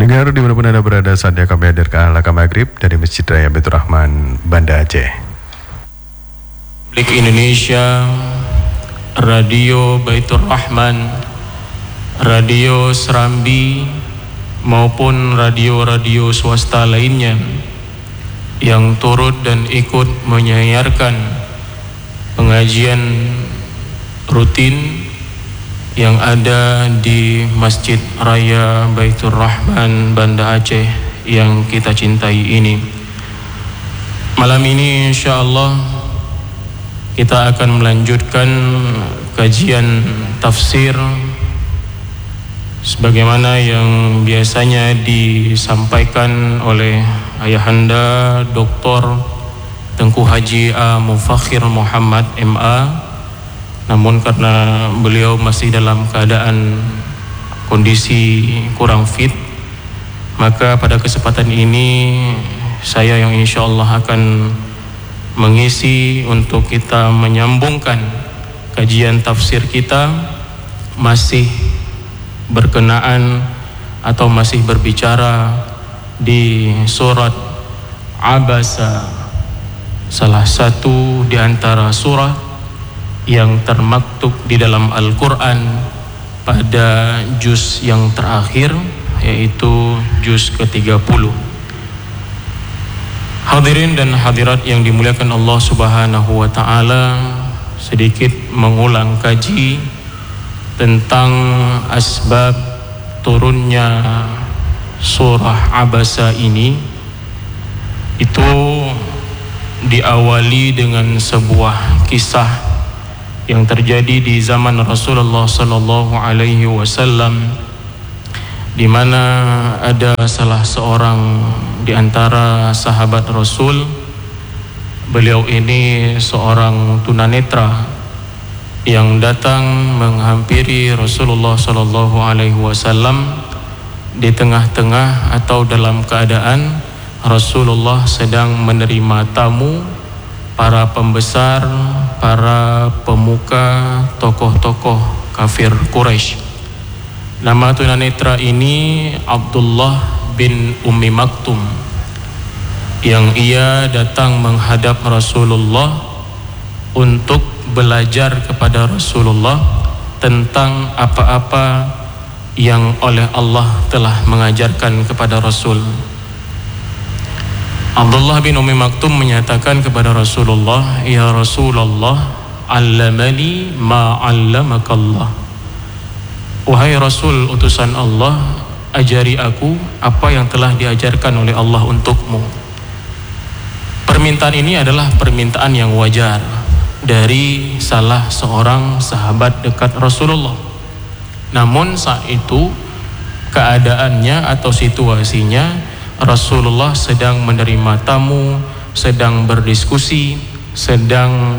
Pendengar dimanapun Anda berada, saatnya kami hadirkan Laka Maghrib dari Masjid Raya Baitur Rahman, Banda Aceh. Republik Indonesia, Radio Baitur Rahman, Radio Serambi, maupun radio-radio swasta lainnya yang turut dan ikut menyiarkan pengajian rutin yang ada di Masjid Raya Baitur Rahman Banda Aceh yang kita cintai ini. Malam ini insyaallah kita akan melanjutkan kajian tafsir sebagaimana yang biasanya disampaikan oleh Ayahanda Dr. Tengku Haji A. Mufakhir Muhammad MA. Namun karena beliau masih dalam keadaan kondisi kurang fit, maka pada kesempatan ini saya yang insyaallah akan mengisi untuk kita menyambungkan kajian tafsir kita, masih berkenaan atau masih berbicara di surat Abasa, salah satu di antara surah yang termaktub di dalam Al-Quran pada juz yang terakhir, yaitu juz ke-30. Hadirin dan hadirat yang dimuliakan Allah Subhanahu wa ta'ala, sedikit mengulang kaji tentang asbab turunnya surah Abasa ini. Itu diawali dengan sebuah kisah yang terjadi di zaman Rasulullah sallallahu alaihi wasallam, di mana ada salah seorang di antara sahabat Rasul. Beliau ini seorang tunanetra yang datang menghampiri Rasulullah sallallahu alaihi wasallam di tengah-tengah atau dalam keadaan Rasulullah sedang menerima tamu para pembesar, para pemuka, tokoh-tokoh kafir Quraisy. Nama tunanetra ini Abdullah bin Ummi Maktum, yang ia datang menghadap Rasulullah untuk belajar kepada Rasulullah tentang apa-apa yang oleh Allah telah mengajarkan kepada Rasul. Abdullah bin Ummi Maktum menyatakan kepada Rasulullah, "Ya Rasulullah, 'allamani ma 'allamakallah." Wahai Rasul utusan Allah, ajari aku apa yang telah diajarkan oleh Allah untukmu. Permintaan ini adalah permintaan yang wajar dari salah seorang sahabat dekat Rasulullah. Namun saat itu keadaannya atau situasinya, Rasulullah sedang menerima tamu, sedang berdiskusi, sedang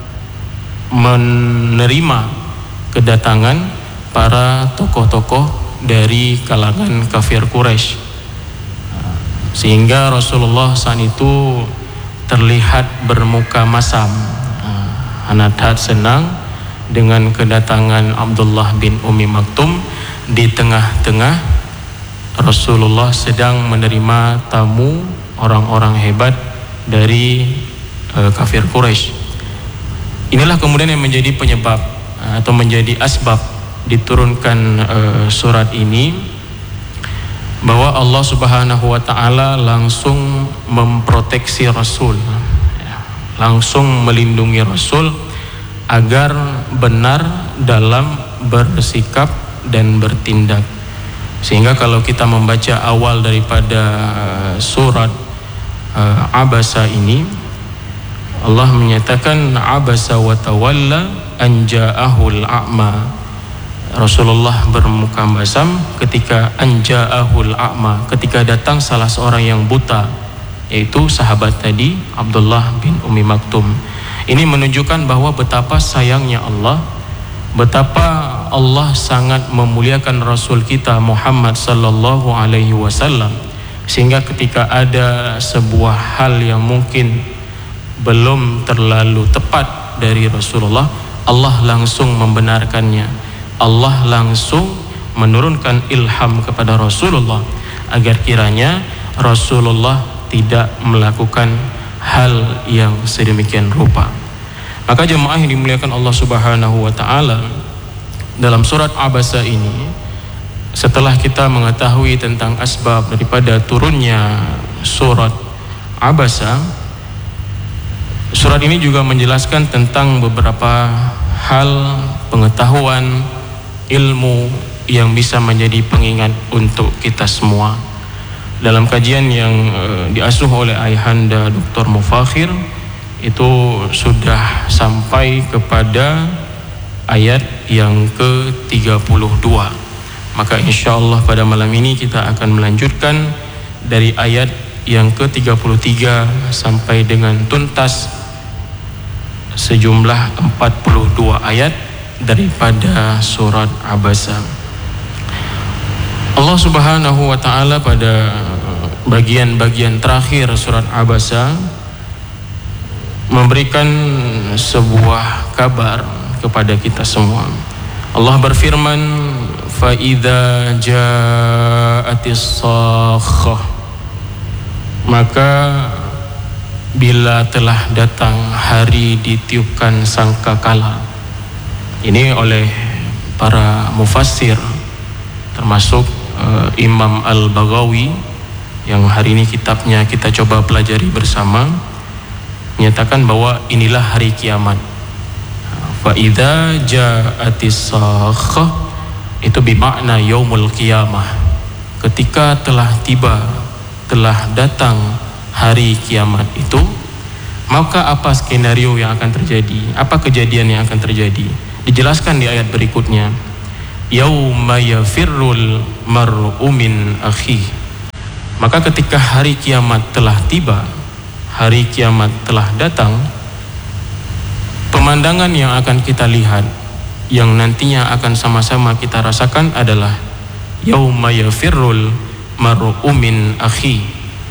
menerima kedatangan para tokoh-tokoh dari kalangan kafir Quraisy. Sehingga Rasulullah saat itu terlihat bermuka masam, sangat senang dengan kedatangan Abdullah bin Ummi Maktum di tengah-tengah Rasulullah sedang menerima tamu orang-orang hebat dari kafir Quraisy. Inilah kemudian yang menjadi penyebab atau menjadi asbab diturunkan surat ini, bahwa Allah Subhanahu wa ta'ala langsung memproteksi Rasul, langsung melindungi Rasul agar benar dalam bersikap dan bertindak. Sehingga kalau kita membaca awal daripada surat Abasa ini, Allah menyatakan abasa wa tawalla an ja'ahul a'ma. Rasulullah bermuka masam ketika an ja'ahul a'ma, ketika datang salah seorang yang buta, yaitu sahabat tadi Abdullah bin Ummi Maktum. Ini menunjukkan bahwa betapa sayangnya Allah, betapa Allah sangat memuliakan Rasul kita Muhammad sallallahu alaihi wasallam, sehingga ketika ada sebuah hal yang mungkin belum terlalu tepat dari Rasulullah, Allah langsung membenarkannya. Allah langsung menurunkan ilham kepada Rasulullah agar kiranya Rasulullah tidak melakukan hal yang sedemikian rupa. Maka jemaah yang dimuliakan Allah Subhanahu wa taala, dalam surat Abasa ini, setelah kita mengetahui tentang asbab daripada turunnya surat Abasa, surat ini juga menjelaskan tentang beberapa hal pengetahuan, ilmu yang bisa menjadi pengingat untuk kita semua. Dalam kajian yang diasuh oleh ayahanda Dr. Mufakhir, itu sudah sampai kepada ayat yang ke-32. Maka insya Allah pada malam ini kita akan melanjutkan dari ayat yang ke-33 sampai dengan tuntas sejumlah 42 ayat daripada surat Abasa. Allah Subhanahu wa taala pada bagian-bagian terakhir surat Abasa memberikan sebuah kabar kepada kita semua. Allah berfirman, fa idza ja'atis sakhah, maka bila telah datang hari ditiupkan sangkakala. Ini oleh para mufassir, termasuk Imam Al-Baghawi yang hari ini kitabnya kita coba pelajari bersama, menyatakan bahwa inilah hari kiamat. Fa idza ja'atis sakhah, itu bermakna yaumul qiyamah, ketika telah tiba, telah datang hari kiamat itu, maka apa skenario yang akan terjadi, apa kejadian yang akan terjadi, dijelaskan di ayat berikutnya. Yauma yafirrul mar'u min akhi, maka ketika hari kiamat telah tiba, hari kiamat telah datang, pemandangan yang akan kita lihat, yang nantinya akan sama-sama kita rasakan adalah yauma yafirrul mar'u min akhi.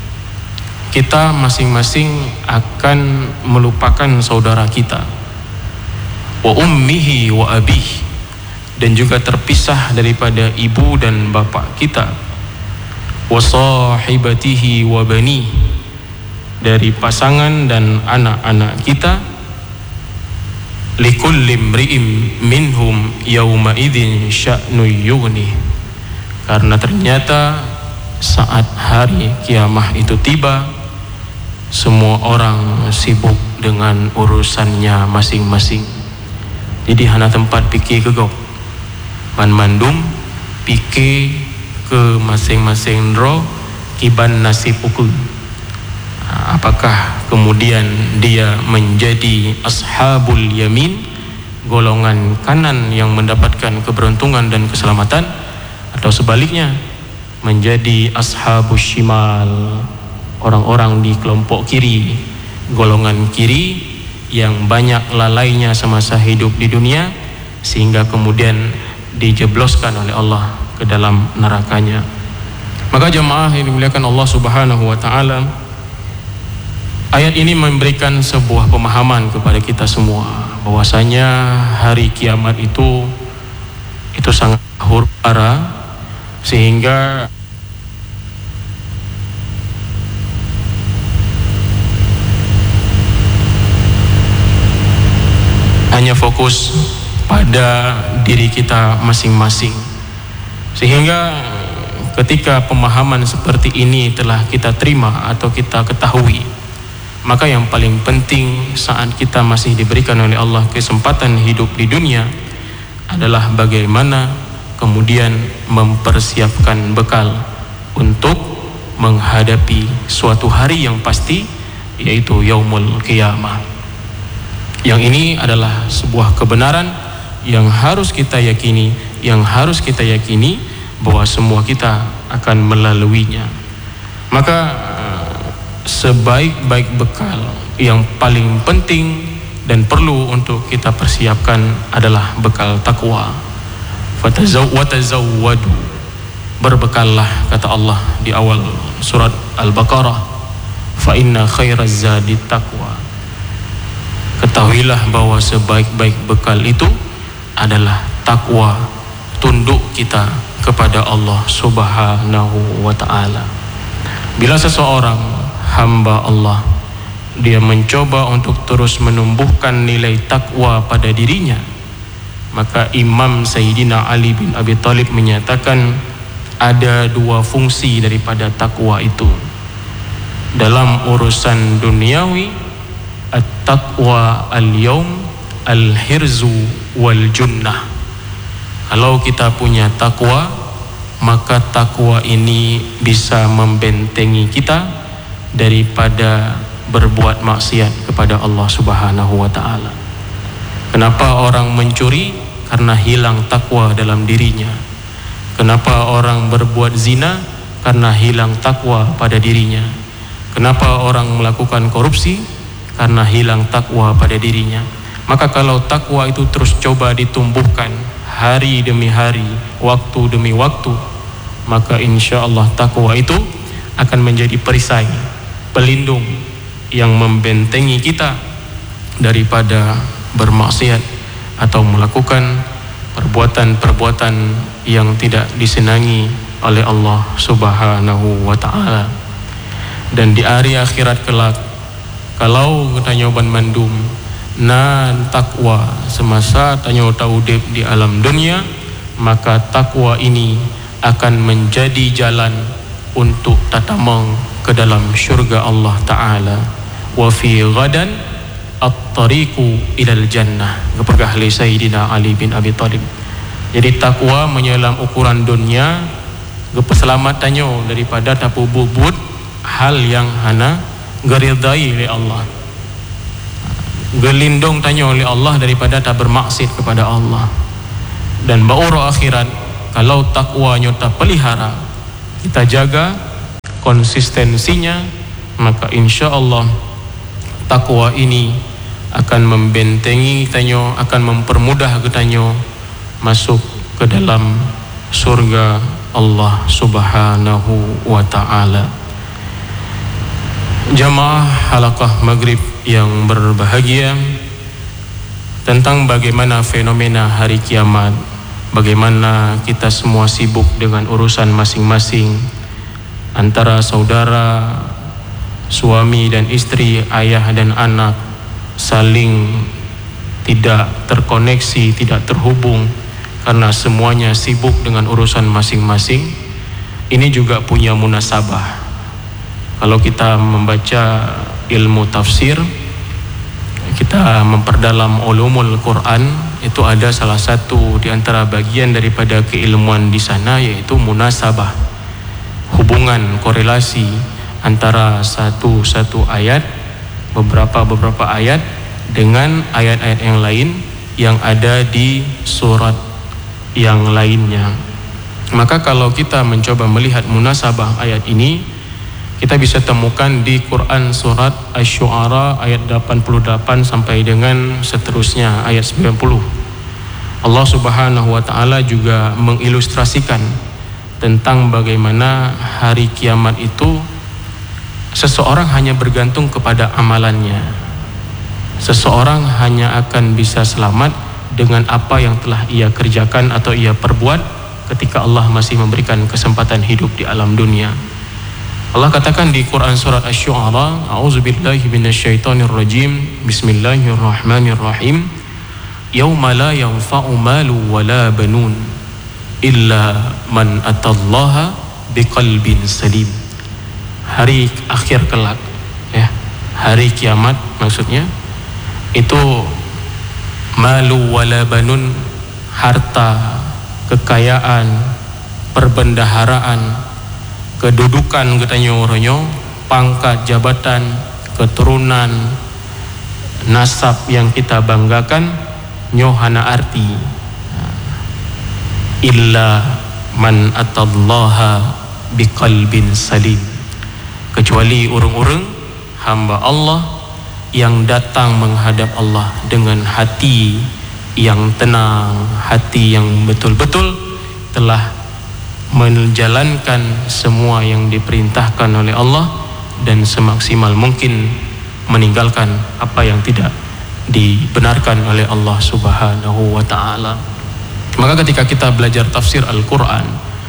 Kita masing-masing akan melupakan saudara kita, wa ummihi wa abihi, dan juga terpisah daripada ibu dan bapak kita, wa sahibatihi wa bani, dari pasangan dan anak-anak kita. Likulli imri'in minhum yawma idzin sya'nu yughni, karena ternyata saat hari kiamah itu tiba, semua orang sibuk dengan urusannya masing-masing. Jadi hana tempat pikir ke gop man-mandum pikir ke masing-masing ro kiban nasib ukul. Apakah kemudian dia menjadi ashabul yamin, golongan kanan yang mendapatkan keberuntungan dan keselamatan, atau sebaliknya menjadi ashabus shimal, orang-orang di kelompok kiri, golongan kiri yang banyak lalainya semasa hidup di dunia sehingga kemudian dijebloskan oleh Allah ke dalam nerakanya. Maka jemaah yang dimuliakan Allah Subhanahu wa taala, ayat ini memberikan sebuah pemahaman kepada kita semua bahwasanya hari kiamat itu sangat huru-hara, sehingga hanya fokus pada diri kita masing-masing. Sehingga ketika pemahaman seperti ini telah kita terima atau kita ketahui, maka yang paling penting saat kita masih diberikan oleh Allah kesempatan hidup di dunia adalah bagaimana kemudian mempersiapkan bekal untuk menghadapi suatu hari yang pasti, yaitu yaumul qiyamah. Yang ini adalah sebuah kebenaran yang harus kita yakini, bahwa semua kita akan melaluinya. Maka sebaik-baik bekal yang paling penting dan perlu untuk kita persiapkan adalah bekal takwa. Watazawwadu, berbekallah, kata Allah di awal surat Al-Baqarah, fa inna khairaz zadi taqwa. Ketahuilah bahwa sebaik-baik bekal itu adalah takwa, tunduk kita kepada Allah Subhanahu wa ta'ala. Bila seseorang hamba Allah dia mencoba untuk terus menumbuhkan nilai takwa pada dirinya, maka Imam Sayyidina Ali bin Abi Thalib menyatakan ada dua fungsi daripada takwa itu. Dalam urusan duniawi, at-taqwa al-yawm al-hirzu wal junnah. Kalau kita punya takwa, maka takwa ini bisa membentengi kita daripada berbuat maksiat kepada Allah Subhanahu wa ta'ala. Kenapa orang mencuri? Karena hilang takwa dalam dirinya. Kenapa orang berbuat zina? Karena hilang takwa pada dirinya. Kenapa orang melakukan korupsi? Karena hilang takwa pada dirinya. Maka kalau takwa itu terus coba ditumbuhkan hari demi hari, waktu demi waktu, maka insya Allah takwa itu akan menjadi perisai, pelindung yang membentengi kita daripada bermaksiat atau melakukan perbuatan-perbuatan yang tidak disenangi oleh Allah Subhanahu wa ta'ala. Dan di hari akhirat kelak, kalau tanya ban mandum nan takwa semasa tanya taudib di alam dunia, maka takwa ini akan menjadi jalan untuk tatamang ke dalam syurga Allah Ta'ala. Wa fi ghadan at-tariqu ilal jannah, kepegah li Sayyidina Ali bin Abi Thalib. Jadi takwa menyelam ukuran dunia keselamatan daripada tapu bubut hal yang hana geridai oleh Allah, gelindung tanya oleh Allah daripada tak bermaksud kepada Allah. Dan bauru akhirat, kalau takwanya tak pelihara, kita jaga konsistensinya, maka insya Allah takwa ini akan membentengi kita, akan mempermudah kita masuk ke dalam surga Allah Subhanahu wa ta'ala. Jamaah halaqah maghrib yang berbahagia, tentang bagaimana fenomena hari kiamat, bagaimana kita semua sibuk dengan urusan masing-masing, antara saudara, suami dan istri, ayah dan anak, saling tidak terkoneksi, tidak terhubung karena semuanya sibuk dengan urusan masing-masing. Ini juga punya munasabah. Kalau kita membaca ilmu tafsir, kita memperdalam ulumul Quran, itu ada salah satu di antara bagian daripada keilmuan di sana, yaitu munasabah, hubungan, korelasi antara satu ayat, beberapa ayat dengan ayat-ayat yang lain yang ada di surat yang lainnya. Maka kalau kita mencoba melihat munasabah ayat ini, kita bisa temukan di Quran surat Asy-Syu'ara ayat 88 sampai dengan seterusnya ayat 90. Allah Subhanahu wa ta'ala juga mengilustrasikan tentang bagaimana hari kiamat itu seseorang hanya bergantung kepada amalannya. Seseorang hanya akan bisa selamat dengan apa yang telah ia kerjakan atau ia perbuat ketika Allah masih memberikan kesempatan hidup di alam dunia. Allah katakan di Quran surat Asy-Syu'ara, a'udzubillahi minasyaitonirrajim, bismillahirrahmanirrahim, yauma la yanfa'u malu wala banun illa man atallaha biqalbin salim. Hari akhir kelak, ya, hari kiamat maksudnya, itu malu wala banun, harta, kekayaan, perbendaharaan, kedudukan katanya orangnya, pangkat, jabatan, keturunan, nasab yang kita banggakan, nyohana arti illa man atallaha biqalbin salim, kecuali urung-urung hamba Allah yang datang menghadap Allah dengan hati yang tenang, hati yang betul-betul telah menjalankan semua yang diperintahkan oleh Allah dan semaksimal mungkin meninggalkan apa yang tidak dibenarkan oleh Allah Subhanahu wa ta'ala. Maka ketika kita belajar tafsir Al-Quran,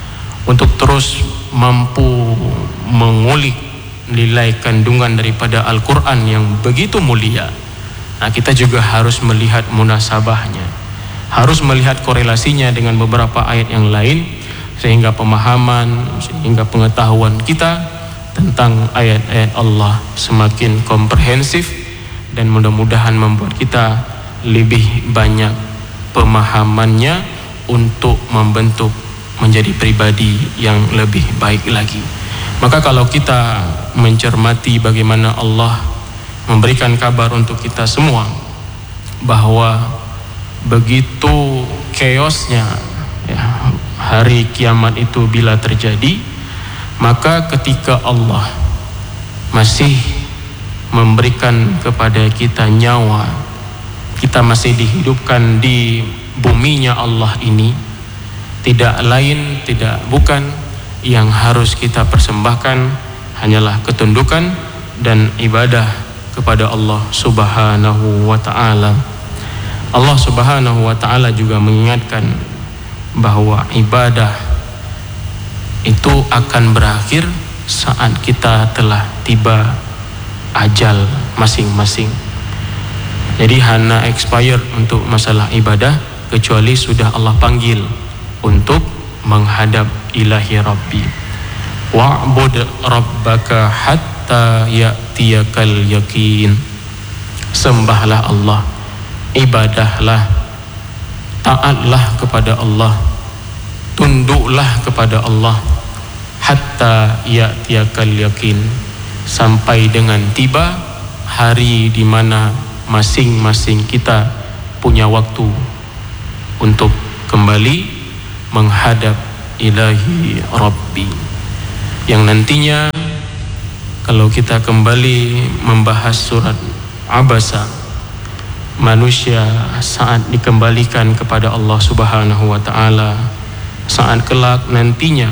untuk terus mampu mengulik nilai kandungan daripada Al-Quran yang begitu mulia. Nah, kita juga harus melihat munasabahnya, harus melihat korelasinya dengan beberapa ayat yang lain, sehingga pemahaman, sehingga pengetahuan kita tentang ayat-ayat Allah semakin komprehensif, dan mudah-mudahan membuat kita lebih banyak pemahamannya untuk membentuk menjadi pribadi yang lebih baik lagi. Maka kalau kita mencermati bagaimana Allah memberikan kabar untuk kita semua bahwa begitu chaosnya ya, hari kiamat itu bila terjadi, maka ketika Allah masih memberikan kepada kita nyawa, kita masih dihidupkan di buminya Allah ini, tidak lain tidak bukan yang harus kita persembahkan hanyalah ketundukan dan ibadah kepada Allah Subhanahu wa ta'ala. Allah Subhanahu wa ta'ala juga mengingatkan bahwa ibadah itu akan berakhir saat kita telah tiba ajal masing-masing. Jadi hana expired untuk masalah ibadah kecuali sudah Allah panggil untuk menghadap ilahi Rabbi. Wa'bud rabbaka hatta ya'tiyakal yakin. Sembahlah Allah, ibadahlah, taatlah kepada Allah, tunduklah kepada Allah, hatta ya'tiyakal yakin, sampai dengan tiba hari di mana masing-masing kita punya waktu untuk kembali menghadap ilahi Rabbi, yang nantinya kalau kita kembali membahas surat Abasa, manusia saat dikembalikan kepada Allah Subhanahu wa ta'ala, saat kelak nantinya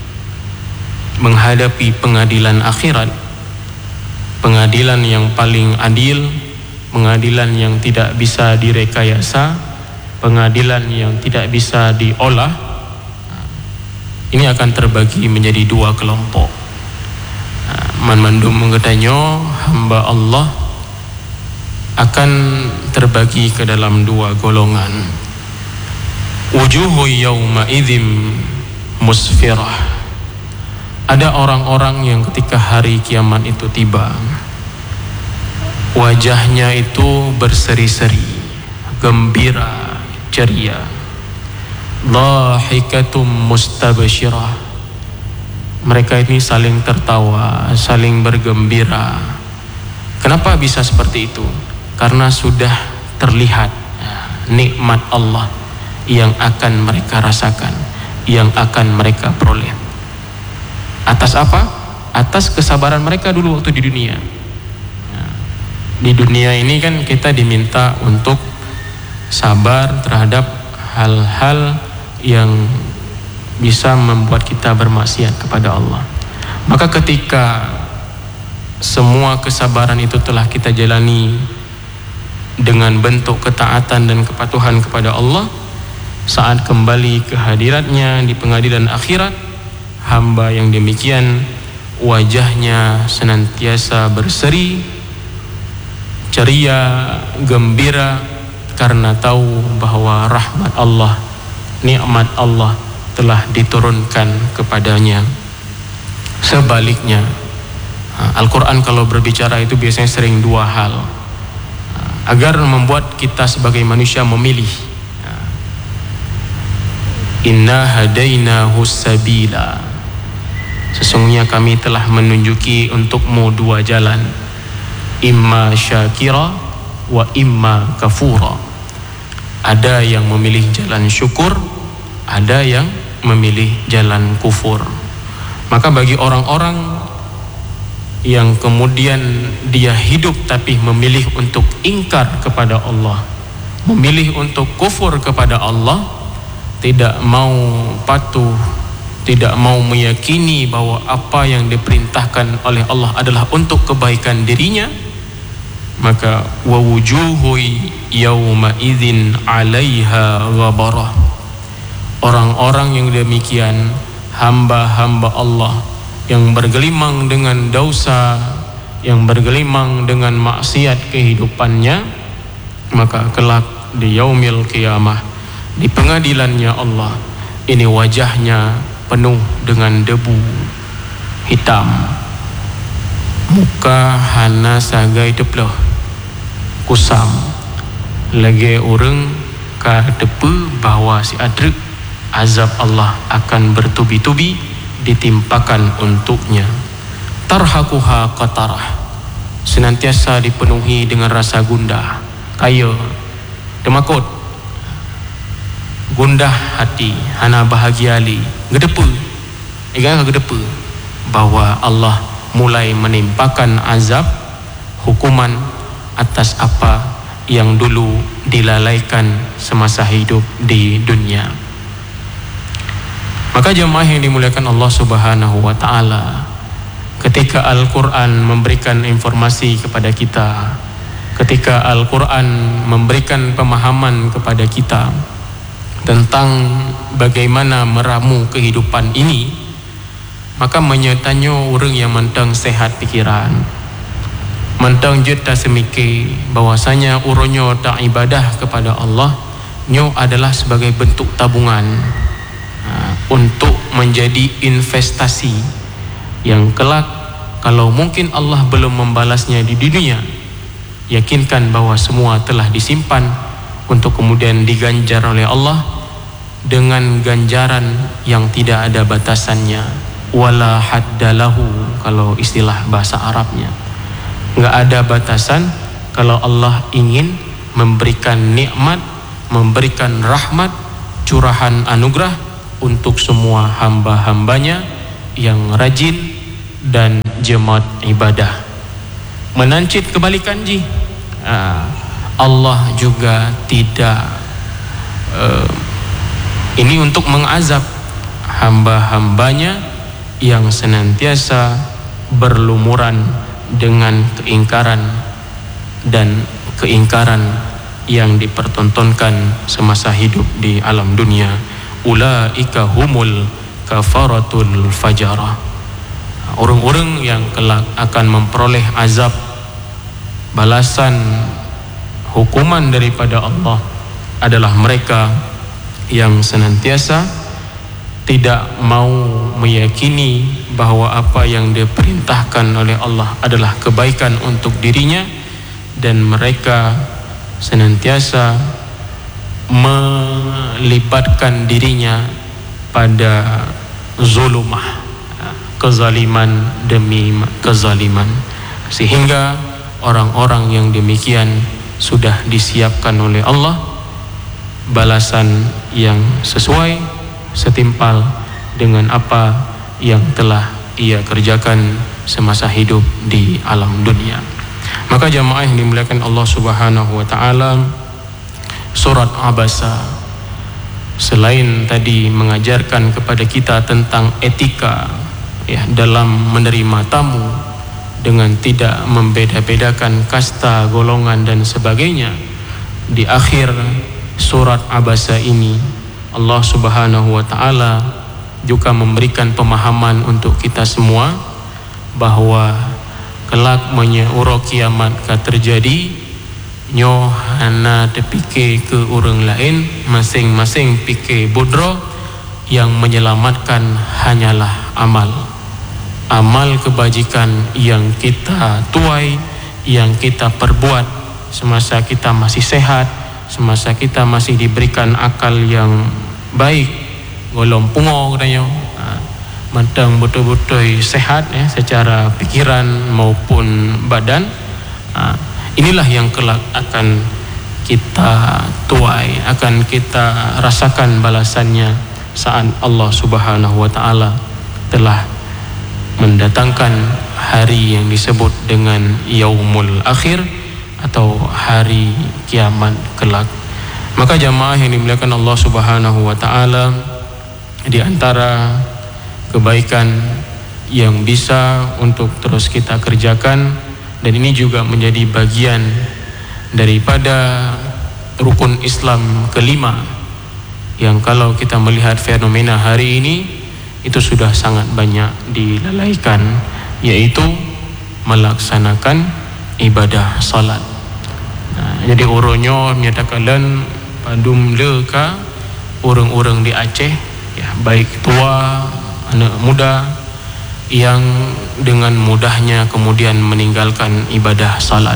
menghadapi pengadilan akhirat, pengadilan yang paling adil, pengadilan yang tidak bisa direkayasa, pengadilan yang tidak bisa diolah. Ini akan terbagi menjadi dua kelompok. Man mandum mengedanyo, hamba Allah akan terbagi ke dalam dua golongan. Wujuhu yawma idzim musfirah. Ada orang-orang yang ketika hari kiamat itu tiba, wajahnya itu berseri-seri, gembira, ceria. Dhahikatum mustabsyirah. Mereka ini saling tertawa, saling bergembira. Kenapa bisa seperti itu? Karena sudah terlihat nikmat Allah yang akan mereka rasakan, yang akan mereka peroleh. Atas apa? Atas kesabaran mereka dulu waktu di dunia. Di dunia ini kan kita diminta untuk sabar terhadap hal-hal yang bisa membuat kita bermaksiat kepada Allah. Maka ketika semua kesabaran itu telah kita jalani dengan bentuk ketaatan dan kepatuhan kepada Allah, saat kembali ke hadiratnya di pengadilan akhirat, hamba yang demikian wajahnya senantiasa berseri, ceria, gembira, karena tahu bahwa rahmat Allah, nikmat Allah telah diturunkan kepadanya. Sebaliknya, Al-Quran kalau berbicara itu biasanya sering dua hal, agar membuat kita sebagai manusia memilih. Inna hadainahu sabila. Sesungguhnya kami telah menunjuki untukmu dua jalan, imma syakira wa imma kafura. Ada yang memilih jalan syukur, ada yang memilih jalan kufur. Maka bagi orang-orang yang kemudian dia hidup tapi memilih untuk ingkar kepada Allah, memilih untuk kufur kepada Allah, tidak mau patuh, tidak mau meyakini bahwa apa yang diperintahkan oleh Allah adalah untuk kebaikan dirinya, maka wa wujuhu yauma idzin 'alaiha ghabarah. Orang-orang yang demikian hamba-hamba Allah yang bergelimang dengan dosa, yang bergelimang dengan maksiat kehidupannya, maka kelak di yaumil qiyamah, di pengadilannya Allah, ini wajahnya penuh dengan debu hitam, muka hana sagai teploh kusam, lagi orang ka depu bahawa si adrek azab Allah akan bertubi-tubi ditimpakan untuknya. Tarhaquha qatarah, senantiasa dipenuhi dengan rasa gundah, kaya demakut, gundah hati, hana bahagia li, gedepu, gedepu bahwa Allah mulai menimpakan azab, hukuman atas apa yang dulu dilalaikan semasa hidup di dunia. Maka jemaah yang dimuliakan Allah Subhanahu wa taala, ketika Al-Quran memberikan informasi kepada kita, ketika Al-Quran memberikan pemahaman kepada kita tentang bagaimana meramu kehidupan ini, maka menyertanya orang yang mentang sehat pikiran, mentang juta semikir bahwasanya uronyo tak ibadah kepada Allah, nyo adalah sebagai bentuk tabungan untuk menjadi investasi yang kelak kalau mungkin Allah belum membalasnya di dunia, yakinkan bahwa semua telah disimpan untuk kemudian diganjar oleh Allah dengan ganjaran yang tidak ada batasannya, wala haddalahu kalau istilah bahasa Arabnya. Enggak ada batasan kalau Allah ingin memberikan nikmat, memberikan rahmat, curahan anugerah untuk semua hamba-hambanya yang rajin dan jemaat ibadah. Menancit kebalikan ji, Allah juga tidak ini untuk mengazab hamba-hambanya yang senantiasa berlumuran dengan keingkaran dan keingkaran yang dipertontonkan semasa hidup di alam dunia. Ulaika humul kafaratul fajarah, orang-orang yang kelak akan memperoleh azab, balasan, hukuman daripada Allah adalah mereka yang senantiasa tidak mau meyakini bahawa apa yang diperintahkan oleh Allah adalah kebaikan untuk dirinya, dan mereka senantiasa melibatkan dirinya pada zulumah, kezaliman demi kezaliman, sehingga orang-orang yang demikian sudah disiapkan oleh Allah balasan yang sesuai, setimpal dengan apa yang telah ia kerjakan semasa hidup di alam dunia. Maka jamaah yang dimuliakan Allah Subhanahu wa taala, surat Abasa selain tadi mengajarkan kepada kita tentang etika dalam menerima tamu dengan tidak membeda-bedakan kasta, golongan dan sebagainya, di akhir surat Abasa ini Allah Subhanahu wa taala juga memberikan pemahaman untuk kita semua bahwa kelak menyeuro kiamat ka terjadi, nyo hana terfikir ke orang lain, masing-masing fikir bodro, yang menyelamatkan hanyalah amal kebajikan yang kita tuai, yang kita perbuat semasa kita masih sehat, semasa kita masih diberikan akal yang baik, golong pungo katanya, mentang betul-betul sehat secara pikiran maupun badan. Inilah yang kelak akan kita tuai, akan kita rasakan balasannya saat Allah Subhanahu wa taala telah mendatangkan hari yang disebut dengan Yaumul Akhir atau hari kiamat kelak. Maka jamaah yang dimuliakan Allah Subhanahu wa taala, di antara kebaikan yang bisa untuk terus kita kerjakan, dan ini juga menjadi bagian daripada rukun Islam kelima, yang kalau kita melihat fenomena hari ini, itu sudah sangat banyak dilalaikan, yaitu melaksanakan ibadah salat. Jadi uronyo menyatakan padum leka orang-orang di Aceh, ya, baik tua, anak muda, yang dengan mudahnya kemudian meninggalkan ibadah salat.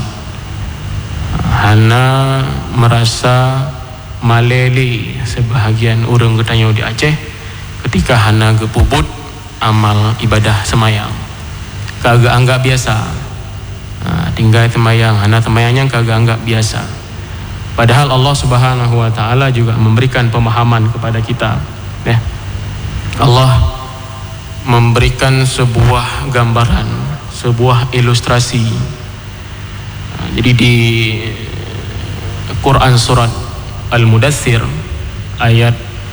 Hana merasa maleli sebahagian orang ketanyo di Aceh ketika hana gepubut amal ibadah semayang. Kagak anggap biasa. Tinggal semayang, hana semayangnya kagak anggap biasa. Padahal Allah Subhanahu wa taala juga memberikan pemahaman kepada kita, ya. Allah memberikan sebuah gambaran, sebuah ilustrasi. Jadi di Quran surat Al-Mudaththir ayat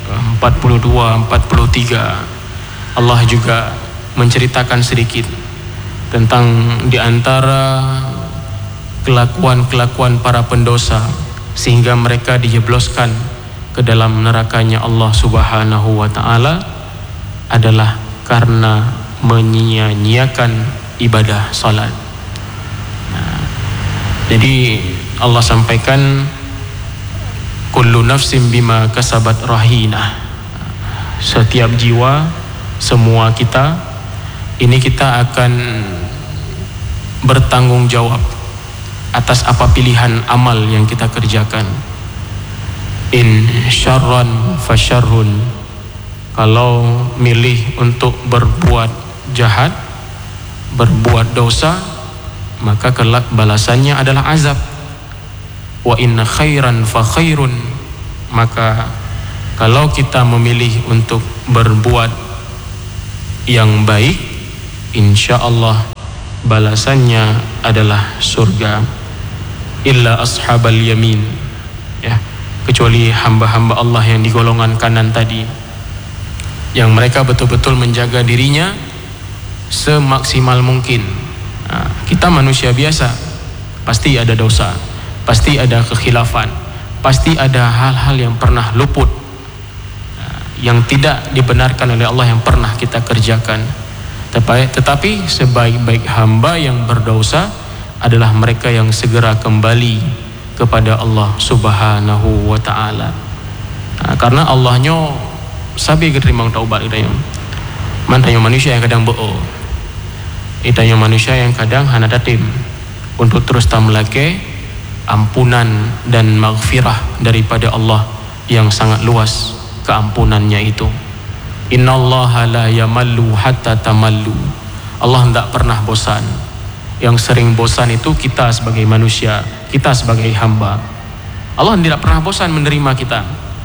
42-43 Allah juga menceritakan sedikit tentang di antara kelakuan-kelakuan para pendosa sehingga mereka dijebloskan ke dalam nerakanya Allah Subhanahu wa taala adalah karena menyia-nyiakan ibadah salat. Jadi Allah sampaikan kullu nafsin bima kasabat rahinah. Setiap jiwa, semua kita ini kita akan bertanggung jawab atas apa pilihan amal yang kita kerjakan. In syarran fa syarrun. Kalau milih untuk berbuat jahat, berbuat dosa, maka kelak balasannya adalah azab. Wa inna khairan fa khairun. Maka kalau kita memilih untuk berbuat yang baik, insya Allah balasannya adalah surga. Illa ashabal yamin, ya, kecuali hamba-hamba Allah yang di golongan kanan tadi, yang mereka betul-betul menjaga dirinya semaksimal mungkin. Kita manusia biasa, pasti ada dosa, pasti ada kekhilafan, pasti ada hal-hal yang pernah luput, yang tidak dibenarkan oleh Allah yang pernah kita kerjakan. Tetapi sebaik-baik hamba yang berdosa adalah mereka yang segera kembali kepada Allah Subhanahu wa taala. Karena Allahnya sabi keterima taubat kita yang mantanyo manusia yang kadang bohong, itanyo manusia yang kadang hana datim untuk terus tamlake ampunan dan maghfirah daripada Allah yang sangat luas keampunannya itu. Innallaha la yamallu hatta tamallu. Allah tidak pernah bosan. Yang sering bosan itu kita sebagai manusia, kita sebagai hamba. Allah tidak pernah bosan menerima kita.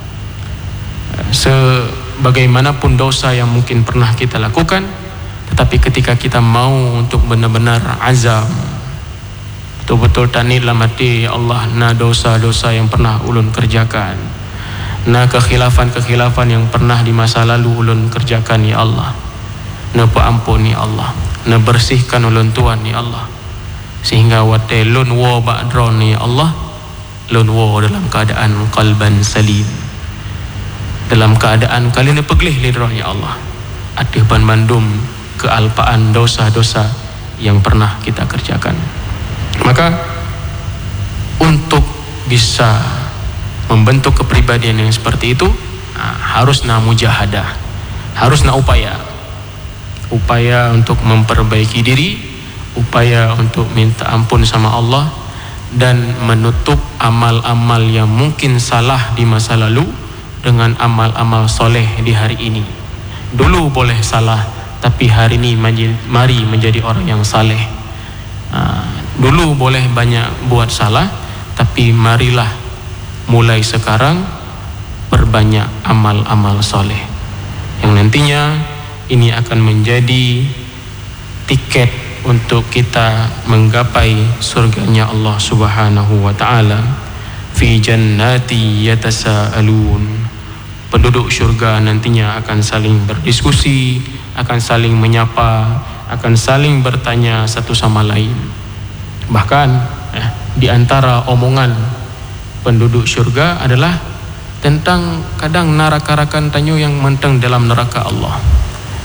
Sebagaimanapun dosa yang mungkin pernah kita lakukan, tetapi ketika kita mau untuk benar-benar azam, betul-betul tanil dalam hati, ya Allah, nah dosa-dosa yang pernah ulun kerjakan, nah kekhilafan-kekhilafan yang pernah di masa lalu ulun kerjakan, ya Allah, nah ampun ya Allah, nah bersihkan ulun Tuhan ya Allah, sehingga wate lun wo ba'dron ya Allah, lun wo dalam keadaan qalban salim, dalam keadaan kalian peglih lidron ya Allah, adih ban mandum kealpaan dosa-dosa yang pernah kita kerjakan. Maka untuk bisa membentuk kepribadian yang seperti itu, harus mujahadah, harus upaya untuk memperbaiki diri, upaya untuk minta ampun sama Allah, dan menutup amal-amal yang mungkin salah di masa lalu dengan amal-amal soleh di hari ini. Dulu boleh salah, tapi hari ini mari menjadi orang yang saleh. Dulu boleh banyak buat salah, tapi marilah mulai sekarang perbanyak amal-amal soleh, yang nantinya ini akan menjadi tiket untuk kita menggapai surganya Allah Subhanahu wa taala. Fi jannati yatasaalun. Penduduk surga nantinya akan saling berdiskusi, akan saling menyapa, akan saling bertanya satu sama lain. Bahkan di antara omongan penduduk surga adalah tentang kadang naraka-rakan tanyo yang menteng dalam neraka Allah.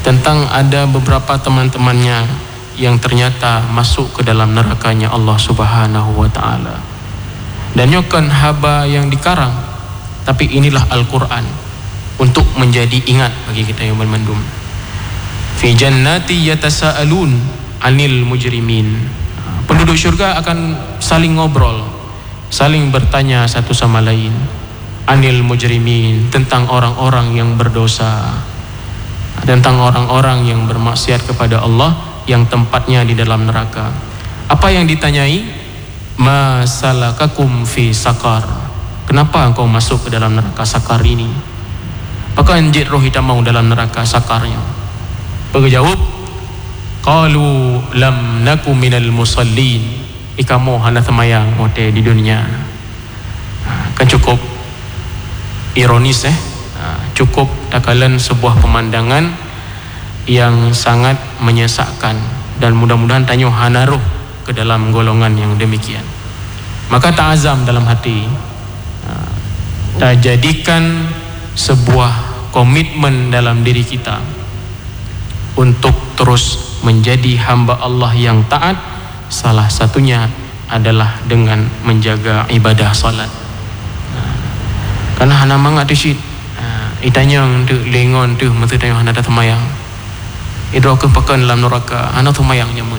tentang ada beberapa teman-temannya yang ternyata masuk ke dalam nerakanya Allah Subhanahu wa taala. Dan nyokan haba yang dikarang, tapi inilah Al-Quran untuk menjadi ingat bagi kita yang bermandum. Fi jannati yatasaalun anil mujrimin. Penduduk syurga akan saling ngobrol, saling bertanya satu sama lain. Anil mujrimin, tentang orang-orang yang berdosa, tentang orang-orang yang bermaksiat kepada Allah, yang tempatnya di dalam neraka. Apa yang ditanyai? Ma salakakum fi sakar. Kenapa engkau masuk ke dalam neraka sakar ini? Apakah anjir roh hitam mau dalam neraka sakarnya? Berjawab, qalu lam naku minal musallin. Ikamu hana semayang mote di dunia. Kan cukup ironis cukup takalan sebuah pemandangan yang sangat menyesakkan, dan mudah-mudahan tanyo hanaruh ke dalam golongan yang demikian. Maka tak azam dalam hati, tak jadikan sebuah komitmen dalam diri kita untuk terus menjadi hamba Allah yang taat. Salah satunya adalah dengan menjaga ibadah salat. Karena hana mangat tu syid itanya tu lengon tu mesti tanya hana datang mayang itu aku pakan dalam neraka hana tu mayang nyamun.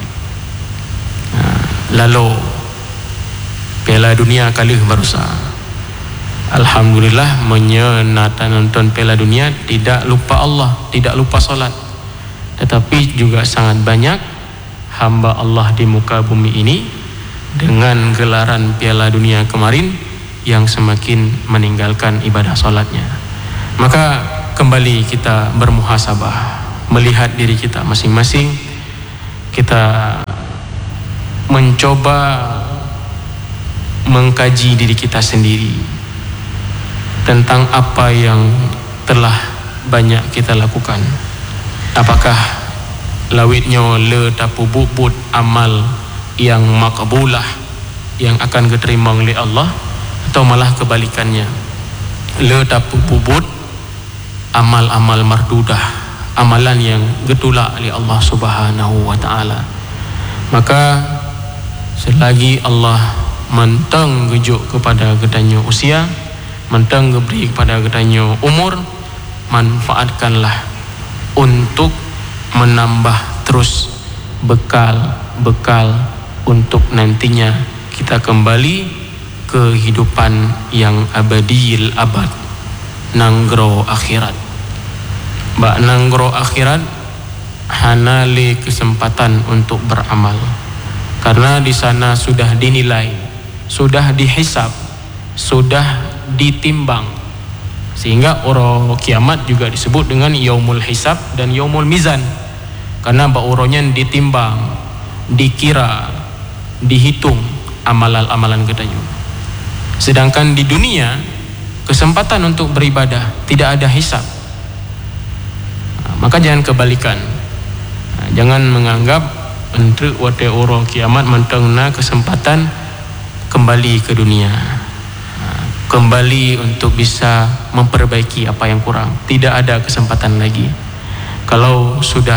Lalu Piala Dunia kali barusa, alhamdulillah menyenata nonton Piala Dunia, tidak lupa Allah, tidak lupa salat. Tetapi juga sangat banyak hamba Allah di muka bumi ini dengan gelaran Piala Dunia kemarin yang semakin meninggalkan ibadah solatnya. Maka kembali kita bermuhasabah, melihat diri kita masing-masing. Kita mencoba mengkaji diri kita sendiri tentang apa yang telah banyak kita lakukan. Apakah lawitnya le tapu bubut amal yang makbulah, yang akan diterima oleh Allah, atau malah kebalikannya, le tapu bubut amal-amal mardudah, amalan yang getulak oleh Allah Subhanahu wa taala. Maka selagi Allah mentang gejuk kepada gedanya usia, mentang geberi kepada gedanya umur, manfaatkanlah untuk menambah terus bekal untuk nantinya kita kembali ke kehidupan yang abadiyil abad, nanggro akhirat. Bak nanggro akhirat hanale kesempatan untuk beramal, karena di sana sudah dinilai, sudah dihisab, sudah ditimbang, sehingga orang kiamat juga disebut dengan yaumul hisab dan yaumul mizan, karena bauronya ditimbang, dikira, dihitung amalan-amalan katanya. Sedangkan di dunia kesempatan untuk beribadah tidak ada hisab. Maka jangan kebalikan, jangan menganggap untuk wate oro kiamat mentengna kesempatan kembali ke dunia, kembali untuk bisa memperbaiki apa yang kurang. Tidak ada kesempatan lagi. Kalau sudah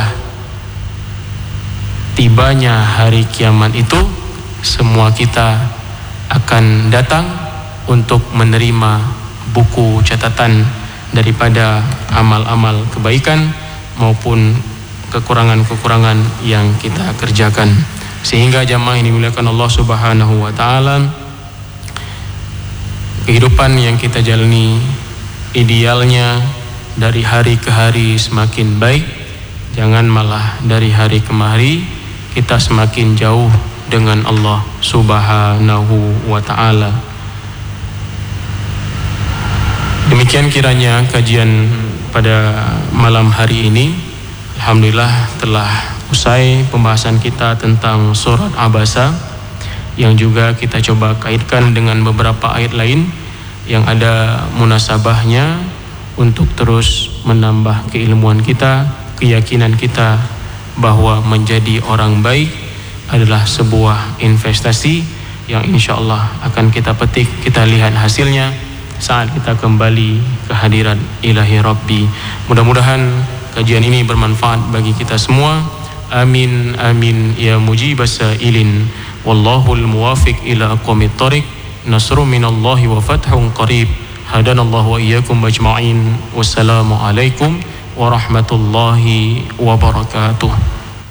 tibanya hari kiamat itu, semua kita akan datang untuk menerima buku catatan daripada amal-amal kebaikan maupun kekurangan-kekurangan yang kita kerjakan. Sehingga jamaah ini dimuliakan Allah Subhanahu wa taala, kehidupan yang kita jalani idealnya dari hari ke hari semakin baik, jangan malah dari hari ke hari kita semakin jauh dengan Allah Subhanahu wa taala. Demikian kiranya kajian pada malam hari ini. Alhamdulillah telah usai pembahasan kita tentang surat Abasa, yang juga kita coba kaitkan dengan beberapa ayat lain yang ada munasabahnya untuk terus menambah keilmuan kita, keyakinan kita bahwa menjadi orang baik adalah sebuah investasi yang insya Allah akan kita petik, kita lihat hasilnya saat kita kembali ke hadirat ilahi Rabbi. Mudah-mudahan kajian ini bermanfaat bagi kita semua. Amin amin ya mujibas sa'ilin. Wallahul muwafiq ila aqwamit thoriq. Nasrun minallahi wa fathun qarib. Hadanallahu wa iyyakum ajma'in. Wassalamu alaikum warahmatullahi wabarakatuh.